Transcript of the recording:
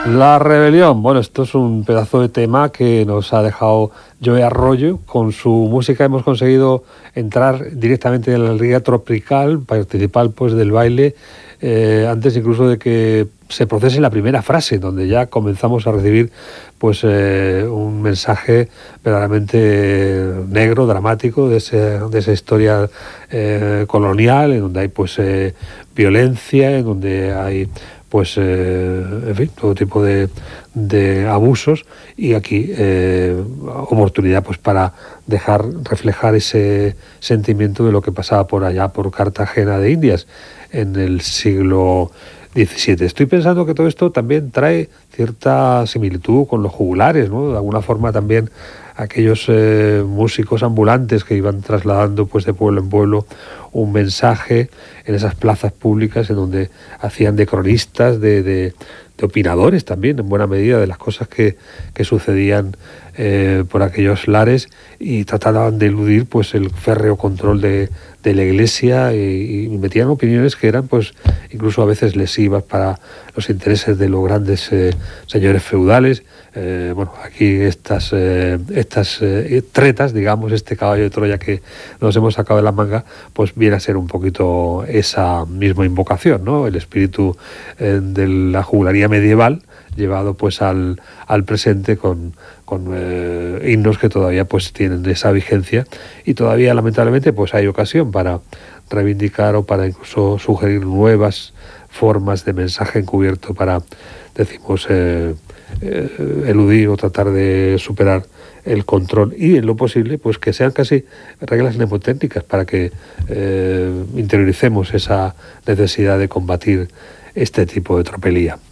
La rebelión, bueno, esto es un pedazo de tema que nos ha dejado Joe Arroyo. Con su música hemos conseguido entrar directamente en la liga tropical, participar pues del baile, antes incluso de que se procese la primera frase, donde ya comenzamos a recibir pues un mensaje verdaderamente negro, dramático de esa historia colonial, en donde hay pues violencia, en donde hay pues en fin, todo tipo de abusos, y aquí oportunidad pues para dejar reflejar ese sentimiento de lo que pasaba por allá, por Cartagena de Indias en el siglo XVII. Estoy pensando que todo esto también trae cierta similitud con los jugulares, ¿no? De alguna forma también aquellos músicos ambulantes que iban trasladando pues de pueblo en pueblo un mensaje en esas plazas públicas, en donde hacían de cronistas, de opinadores también, en buena medida, de las cosas que sucedían por aquellos lares, y trataban de eludir pues el férreo control de la Iglesia, y metían opiniones que eran pues incluso a veces lesivas para los intereses de los grandes señores feudales. Bueno, aquí estas tretas, digamos, este caballo de Troya que nos hemos sacado de la manga, pues viene a ser un poquito esa misma invocación, ¿no? El espíritu de la jugularía medieval llevado pues al presente con himnos que todavía pues tienen esa vigencia, y todavía lamentablemente pues hay ocasión para reivindicar o para incluso sugerir nuevas formas de mensaje encubierto para, decimos, eludir o tratar de superar el control, y en lo posible pues que sean casi reglas mnemotécnicas para que interioricemos esa necesidad de combatir este tipo de tropelía.